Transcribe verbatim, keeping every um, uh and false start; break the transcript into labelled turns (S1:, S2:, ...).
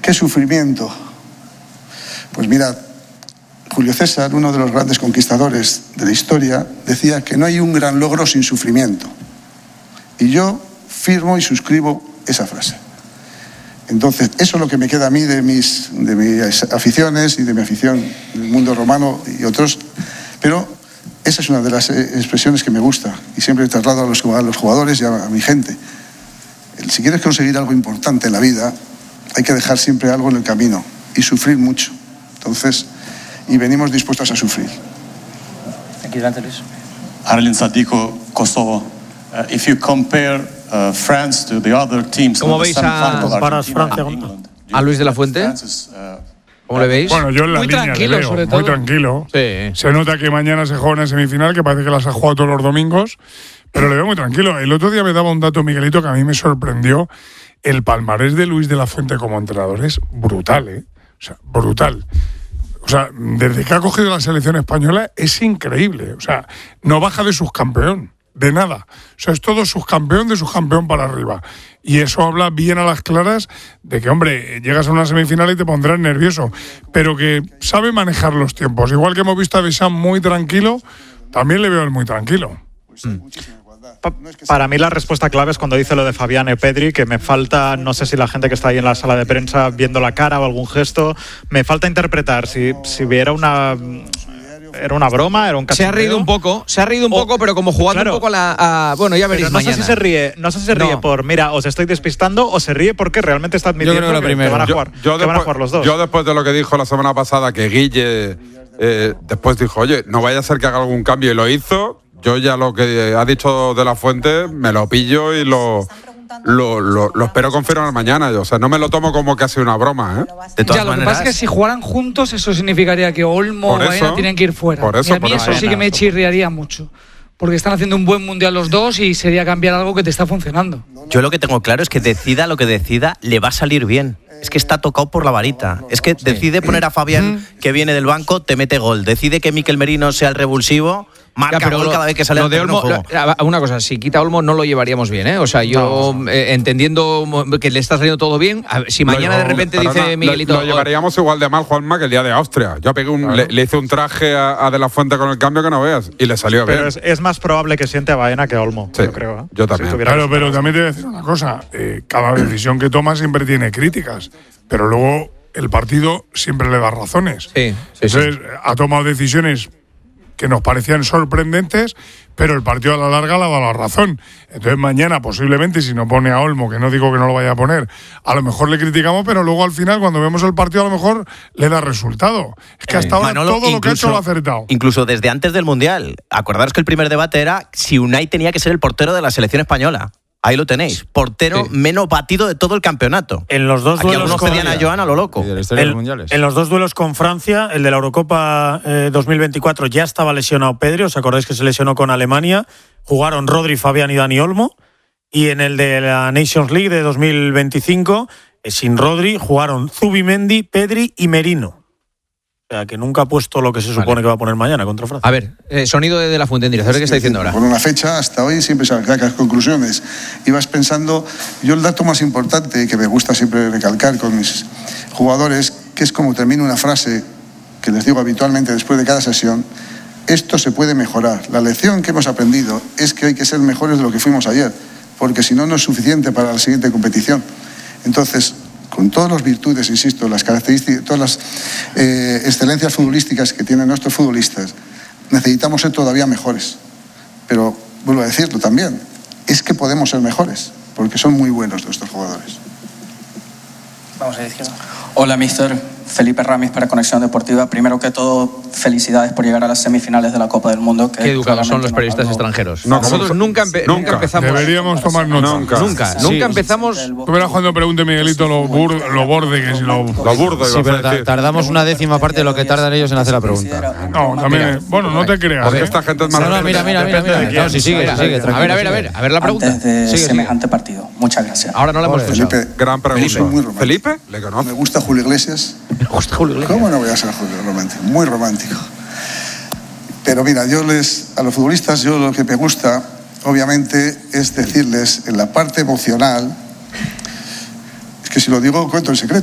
S1: ¿Qué sufrimiento? Pues mirad, Julio César, uno de los grandes conquistadores de la historia, decía que no hay un gran logro sin sufrimiento. Y yo firmo y suscribo esa frase. Entonces, eso es lo que me queda a mí de mis, de mis aficiones y de mi afición del mundo romano y otros. Pero esa es una de las expresiones que me gusta y siempre traslado a los, a los jugadores y a, a mi gente. Si quieres conseguir algo importante en la vida, hay que dejar siempre algo en el camino y sufrir mucho. Entonces, y venimos dispuestos a sufrir.
S2: Aquí delante, Luis.
S3: Arlin Sadiko, Kosovo. Uh, if you compare uh, France to the other teams,
S4: ¿Cómo veis a, a Luis de la Fuente? ¿Cómo le veis?
S5: Bueno, yo en la
S6: muy
S5: línea
S6: tranquilo,
S5: le veo,
S6: sobre
S5: muy
S6: todo.
S5: tranquilo.
S4: Sí.
S5: Se nota que mañana se juega una semifinal, que parece que las ha jugado todos los domingos, pero le veo muy tranquilo. El otro día me daba un dato, Miguelito, que a mí me sorprendió. El palmarés de Luis de la Fuente como entrenador es brutal, ¿eh? O sea, brutal. O sea, desde que ha cogido la selección española es increíble. O sea, no baja de subcampeón, de nada. O sea, es todo subcampeón de subcampeón para arriba. Y eso habla bien a las claras de que, hombre, llegas a una semifinal y te pondrás nervioso, pero que sabe manejar los tiempos. Igual que hemos visto a Deschamps muy tranquilo, también le veo a él muy tranquilo.
S7: Mm. Para mí la respuesta clave es cuando dice lo de Fabián y Pedri, que me falta, no sé si la gente que está ahí en la sala de prensa viendo la cara o algún gesto, me falta interpretar si, si era una... ¿Era una broma? ¿Era un cachondeo?
S4: Se ha reído un poco, se ha reído un
S7: o,
S4: poco, pero como jugando
S7: claro,
S4: un poco a la... A, bueno, ya veréis
S7: no
S4: mañana.
S7: sé si se ríe, no sé si se ríe
S4: no.
S7: por, mira, os estoy despistando, o se ríe porque realmente está admitiendo
S8: yo creo que,
S7: que, que, van a jugar,
S8: yo, yo
S7: que
S8: después,
S7: van a jugar los dos.
S8: Yo después de lo que dijo la semana pasada, que Guille eh, después dijo, oye, no vaya a ser que haga algún cambio, y lo hizo. Yo ya lo que ha dicho de la Fuente me lo pillo y lo, lo, lo, lo espero confirmar mañana. O sea, no me lo tomo como casi una broma, ¿eh?
S6: De todas ya, lo maneras, que pasa es que si jugaran juntos, eso significaría que Olmo o Baena tienen que ir fuera.
S8: Por eso,
S6: y a mí
S8: por
S6: eso
S8: eso.
S6: sí que me chirriaría mucho. Porque están haciendo un buen mundial los dos y sería cambiar algo que te está funcionando.
S2: Yo lo que tengo claro es que decida lo que decida, le va a salir bien. Es que está tocado por la varita. Es que sí. Decide poner a Fabián, que viene del banco, te mete gol. Decide que Mikel Merino sea el revulsivo, marca ya, gol lo, cada vez que sale al terreno de Olmo.
S4: Lo, una cosa, si quita Olmo no lo llevaríamos bien, ¿eh? O sea, yo no. eh, entendiendo que le está saliendo todo bien, a ver, si mañana de repente dice no, Miguelito...
S8: Lo, lo llevaríamos igual de mal, Juanma, que el día de Austria. Yo pegué un, claro. le, le hice un traje a, a De la Fuente con el cambio que no veas y le salió
S7: pero
S8: bien.
S7: Pero es, es más probable que siente a Baena que a Olmo, sí, yo creo. ¿eh?
S8: Yo también.
S5: Si claro, pero también te voy a decir una cosa. Eh, cada decisión que toma siempre tiene críticas, pero luego el partido siempre le da razones.
S4: Sí, sí,
S5: Entonces,
S4: sí.
S5: ha tomado decisiones que nos parecían sorprendentes, pero el partido a la larga le ha dado la razón. Entonces mañana posiblemente, si no pone a Olmo, que no digo que no lo vaya a poner, a lo mejor le criticamos, pero luego al final cuando vemos el partido a lo mejor le da resultado. Es que hasta ahora Manolo, todo lo que ha hecho lo ha acertado.
S2: Incluso desde antes del Mundial. Acordaros que el primer debate era si Unai tenía que ser el portero de la selección española. Ahí lo tenéis. Portero sí. menos batido de todo el campeonato.
S9: En los dos
S2: Aquí
S9: duelos
S2: algunos pedían a Joan a lo loco.
S8: De la historia
S9: el,
S8: de los mundiales.
S9: En los dos duelos con Francia, el de la Eurocopa eh, dos mil veinticuatro ya estaba lesionado Pedri. ¿Os acordáis que se lesionó con Alemania? Jugaron Rodri, Fabián y Dani Olmo. Y en el de la Nations League de dos mil veinticinco, eh, sin Rodri, jugaron Zubimendi, Pedri y Merino. O sea, que nunca ha puesto lo que se supone vale. que va a poner mañana contra Francia.
S4: A ver, eh, sonido de, de la Fuente en directo. A ver qué está diciendo ahora.
S1: Por una fecha, hasta hoy siempre se sacan las conclusiones. Y vas pensando, yo el dato más importante que me gusta siempre recalcar con mis jugadores, que es como termino una frase que les digo habitualmente después de cada sesión, esto se puede mejorar. La lección que hemos aprendido es que hay que ser mejores de lo que fuimos ayer, porque si no, no es suficiente para la siguiente competición. Entonces, con todas las virtudes, insisto, las características, todas las eh, excelencias futbolísticas que tienen nuestros futbolistas, necesitamos ser todavía mejores. Pero, vuelvo a decirlo también, es que podemos ser mejores, porque son muy buenos nuestros jugadores.
S10: Vamos a la izquierda. Hola, mister. Felipe Ramis para Conexión Deportiva. Primero que todo, felicidades por llegar a las semifinales de la Copa del Mundo. Que
S4: Qué educados son los periodistas extranjeros.
S8: No,
S4: Nosotros nunca, empe-
S8: nunca.
S4: nunca empezamos.
S5: Deberíamos tomar nota.
S8: Nunca.
S4: Nunca,
S5: Sí.
S4: nunca empezamos.
S5: Tú verás cuando pregunte Miguelito lo, bur, lo borde que es lo,
S8: Lo burdo.
S11: Sí, pero ta- tardamos una décima parte de lo que tardan ellos en hacer la pregunta.
S5: No, también. Bueno, no te creas.
S8: Porque esta gente es más.
S11: No, no, mira, mira, mira. mira. No, si sigue, si sigue.
S4: A ver, a ver, a ver. A ver la pregunta.
S10: Antes de
S4: Sigue,
S10: semejante sigue. partido. Muchas gracias.
S4: Ahora no la hemos escuchado.
S1: Felipe,
S8: Gran pregunta.
S1: Felipe, muy romántico.
S8: ¿Felipe? Le conozco.
S1: Me gusta Julio Iglesias.
S4: Me gusta Julio Iglesias.
S1: ¿Cómo no voy a ser Julio romántico? Muy romántico. Pero mira, yo les, a los futbolistas, yo lo que me gusta, obviamente, es decirles en la parte emocional, es que si lo digo, cuento el secreto.